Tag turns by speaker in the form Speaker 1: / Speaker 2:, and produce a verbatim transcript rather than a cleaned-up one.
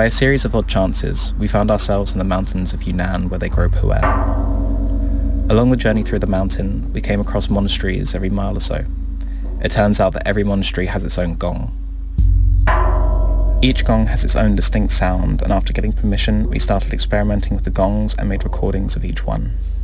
Speaker 1: By a series of odd chances, we found ourselves in the mountains of Yunnan where they grow pu'er. Along the journey through the mountain, we came across monasteries every mile or so. It turns out that every monastery has its own gong. Each gong has its own distinct sound, and after getting permission, we started experimenting with the gongs and made recordings of each one.